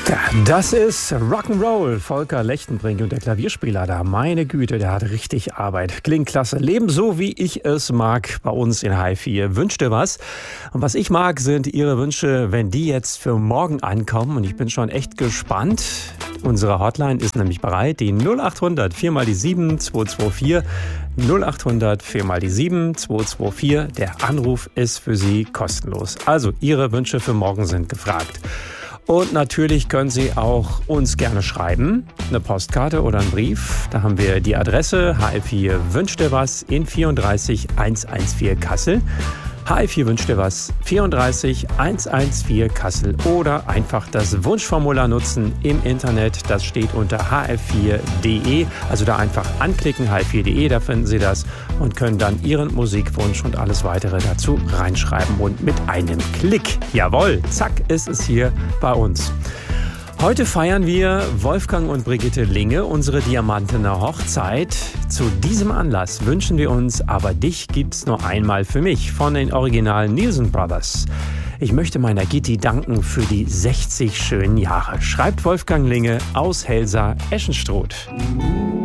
Ja, das ist Rock'n'Roll. Volker Lechtenbrink und der Klavierspieler da. Meine Güte, der hat richtig Arbeit. Klingt klasse. Leben so, wie ich es mag bei uns in H4. Wünsch dir was. Und was ich mag, sind Ihre Wünsche, wenn die jetzt für morgen ankommen. Und ich bin schon echt gespannt. Unsere Hotline ist nämlich bereit. Die 0800 4x7 224. 0800 4x7 224. Der Anruf ist für Sie kostenlos. Also, Ihre Wünsche für morgen sind gefragt. Und natürlich können Sie auch uns gerne schreiben, eine Postkarte oder einen Brief. Da haben wir die Adresse HR4 Wünsch dir was in 34 114 Kassel. HR4 Wünsch dir was 34 114 Kassel oder einfach das Wunschformular nutzen im Internet. Das steht unter hr4.de. Also da einfach anklicken, hr4.de, da finden Sie das und können dann Ihren Musikwunsch und alles weitere dazu reinschreiben. Und mit einem Klick, jawohl, zack, ist es hier bei uns. Heute feiern wir Wolfgang und Brigitte Linge, unsere diamantene Hochzeit. Zu diesem Anlass wünschen wir uns Aber dich gibt's nur einmal für mich von den originalen Nielsen Brothers. Ich möchte meiner Gitti danken für die 60 schönen Jahre, schreibt Wolfgang Linge aus Helsa-Eschenstruth.